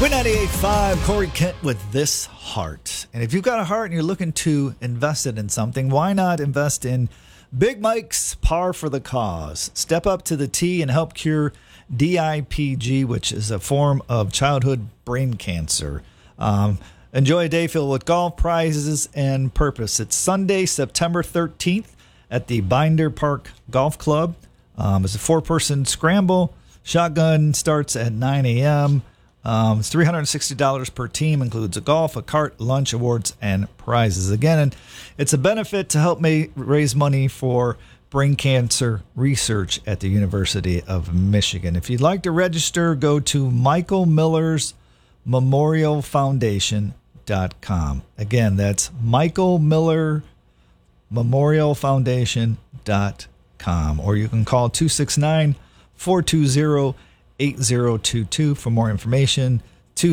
We're 98.5, Corey Kent with This Heart. And if you've got a heart and you're looking to invest it in something, why not invest in Big Mike's Par for the Cause? Step up to the T and help cure DIPG, which is a form of childhood brain cancer. Enjoy a day filled with golf, prizes, and purpose. It's Sunday, September 13th at the Binder Park Golf Club. It's a four-person scramble. Shotgun starts at 9 a.m. It's $360 per team, includes a golf, a cart, lunch, awards, and prizes. Again, it's a benefit to help raise money for brain cancer research at the University of Michigan. If you'd like to register, go to Michael Miller's Memorial Foundation.com. Again, that's Michael Miller Memorial Foundation.com. Or you can call 269-420-8022 for more information.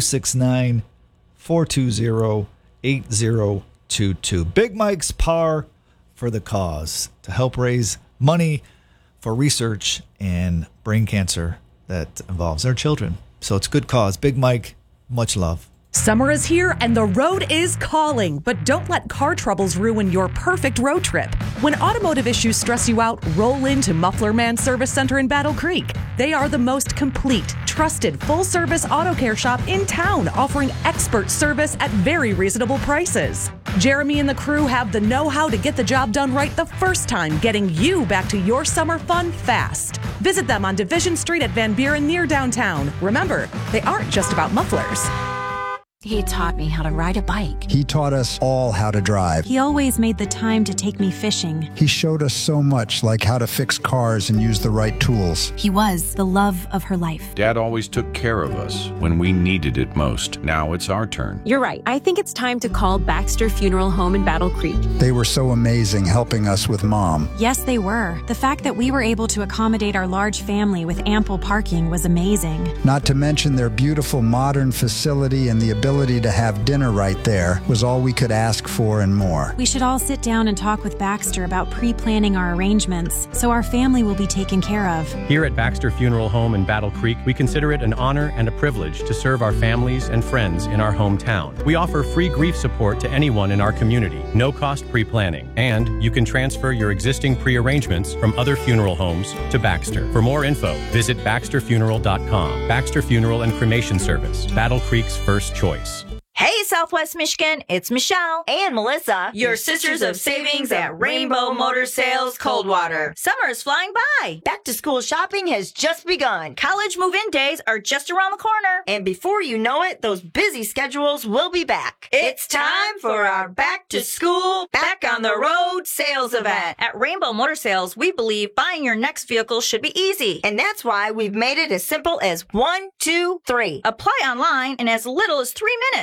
269-420-8022. Big Mike's Par for the Cause to help raise money for research and brain cancer that involves our children. So it's a good cause. Big Mike, much love. Summer is here and the road is calling, but don't let car troubles ruin your perfect road trip. When automotive issues stress you out, roll into Muffler Man Service Center in Battle Creek. They are the most complete, trusted, full-service auto care shop in town, offering expert service at very reasonable prices. Jeremy and the crew have the know-how to get the job done right the first time, getting you back to your summer fun fast. Visit them on Division Street at Van Buren near downtown. Remember, they aren't just about mufflers. He taught me how to ride a bike. He taught us all how to drive. He always made the time to take me fishing. He showed us so much, like how to fix cars and use the right tools. He was the love of her life. Dad always took care of us when we needed it most. Now it's our turn. You're right. I think it's time to call Baxter Funeral Home in Battle Creek. They were so amazing helping us with Mom. Yes, they were. The fact that we were able to accommodate our large family with ample parking was amazing. Not to mention their beautiful modern facility and the ability to have dinner right there was all we could ask for and more. We should all sit down and talk with Baxter about pre-planning our arrangements so our family will be taken care of. Here at Baxter Funeral Home in Battle Creek, we consider it an honor and a privilege to serve our families and friends in our hometown. We offer free grief support to anyone in our community, no cost pre-planning, and you can transfer your existing pre-arrangements from other funeral homes to Baxter. For more info, visit baxterfuneral.com. Baxter Funeral and Cremation Service, Battle Creek's first choice. Hey, Southwest Michigan, it's Michelle and Melissa, your sisters of savings at Rainbow Motor Sales Coldwater. Summer is flying by. Back to school shopping has just begun. College move-in days are just around the corner. And before you know it, those busy schedules will be back. It's time for our back to school, back on the road sales event. At Rainbow Motor Sales, we believe buying your next vehicle should be easy. And that's why we've made it as simple as 1, 2, 3. Apply online in as little as 3 minutes.